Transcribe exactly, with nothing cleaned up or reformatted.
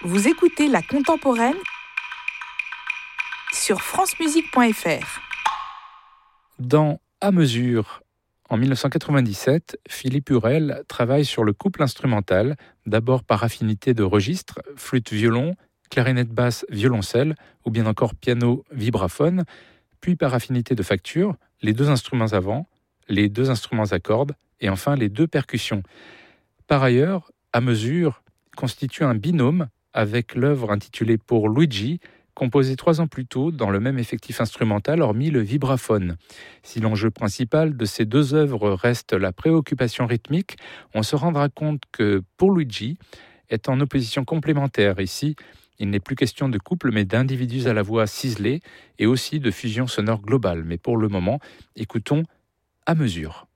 Vous écoutez La Contemporaine sur francemusique point f r. Dans À mesure, en dix-neuf cent quatre-vingt-dix-sept, Philippe Hurel travaille sur le couple instrumental, d'abord par affinité de registre, flûte-violon, clarinette basse, violoncelle, ou bien encore piano-vibraphone, puis par affinité de facture, les deux instruments avant, les deux instruments à cordes, et enfin les deux percussions. Par ailleurs, À mesure constitue un binôme avec l'œuvre intitulée Pour Luigi, composée trois ans plus tôt dans le même effectif instrumental, hormis le vibraphone. Si l'enjeu principal de ces deux œuvres reste la préoccupation rythmique, on se rendra compte que Pour Luigi est en opposition complémentaire. Ici, il n'est plus question de couple, mais d'individus à la voix ciselée et aussi de fusion sonore globale. Mais pour le moment, écoutons À mesure.